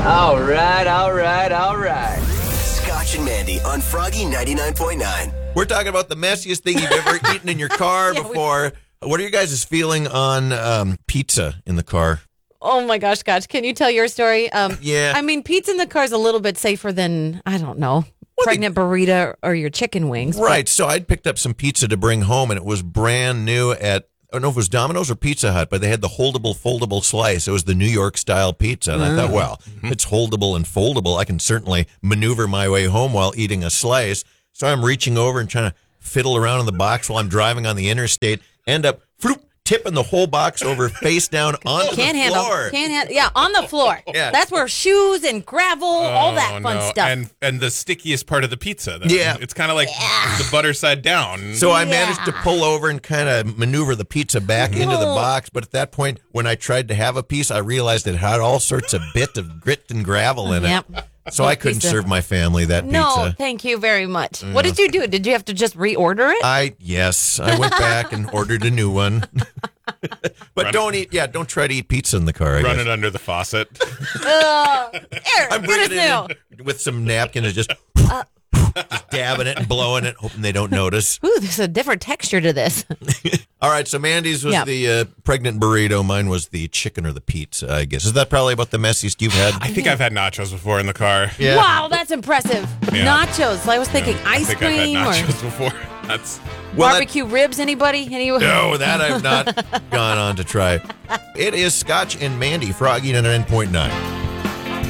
All right, all right, all right. Scotch and Mandy on Froggy 99.9. We're talking about the messiest thing you've ever eaten in your car before. What are you guys' feeling on pizza in the car? Oh my gosh, Scotch, can you tell your story? Yeah. I mean, pizza in the car is a little bit safer than, I don't know, pregnant burrito or your chicken wings. Right. So I'd picked up some pizza to bring home, and it was brand new at, I don't know if it was Domino's or Pizza Hut, but they had the foldable slice. It was the New York style pizza. And I thought, well, if it's holdable and foldable, I can certainly maneuver my way home while eating a slice. So I'm reaching over and trying to fiddle around in the box while I'm driving on the interstate, end up tipping the whole box over face down onto the floor. Can't handle. Yeah, on the floor. Yeah. That's where shoes and gravel, all that fun stuff. And the stickiest part of the pizza. Yeah. It's kind of like the butter side down. So I managed to pull over and kind of maneuver the pizza back into the box. But at that point, when I tried to have a piece, I realized it had all sorts of bit of grit and gravel in it. Yep. So I couldn't serve my family that pizza. No, thank you very much. What did you do? Did you have to just reorder it? Yes, I went back and ordered a new one. But don't try to eat pizza in the car. Run it under the faucet. Eric, I'm get us bringing it in with some napkin and just dabbing it and blowing it, hoping they don't notice. Ooh, there's a different texture to this. All right, so Mandy's was the pregnant burrito. Mine was the chicken or the pizza, I guess. Is that probably about the messiest you've had? I think I've had nachos before in the car. Yeah. Wow, that's impressive. Yeah. Nachos. I was thinking ice cream I've had or nachos before. That's barbecue ribs. Anybody? No, that I've not gone on to try. It is Scotch and Mandy, Froggy 99.9.